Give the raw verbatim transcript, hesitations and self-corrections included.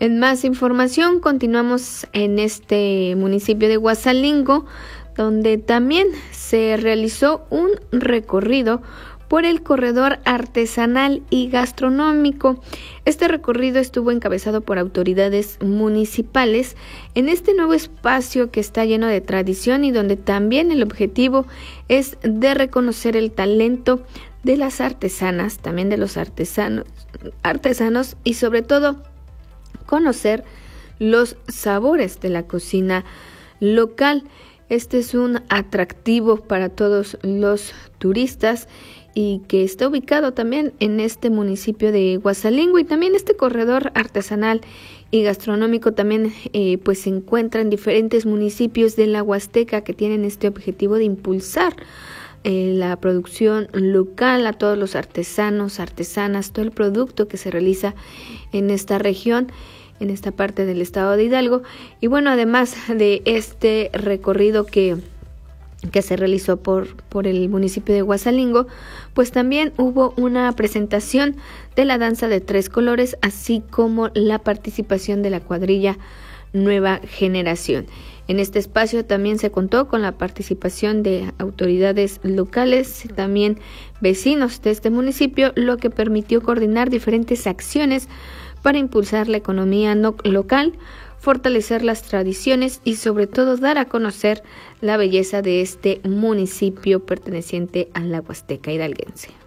En más información, continuamos en este municipio de Huasalingo, donde también se realizó un recorrido por el corredor artesanal y gastronómico. Este recorrido estuvo encabezado por autoridades municipales en este nuevo espacio que está lleno de tradición y donde también el objetivo es de reconocer el talento de las artesanas, también de los artesanos, artesanos y sobre todo conocer los sabores de la cocina local. Este es un atractivo para todos los turistas y que está ubicado también en este municipio de Huasalingo, y también este corredor artesanal y gastronómico también eh, pues se encuentra en diferentes municipios de la Huasteca que tienen este objetivo de impulsar eh, la producción local, a todos los artesanos, artesanas, todo el producto que se realiza en esta región, en esta parte del estado de Hidalgo. Y bueno, además de este recorrido que que se realizó por, por el municipio de Huasalingo, pues también hubo una presentación de la danza de tres colores, así como la participación de la cuadrilla Nueva Generación. En este espacio también se contó con la participación de autoridades locales, también vecinos de este municipio, lo que permitió coordinar diferentes acciones para impulsar la economía no local, fortalecer las tradiciones y sobre todo dar a conocer la belleza de este municipio perteneciente a la Huasteca hidalguense.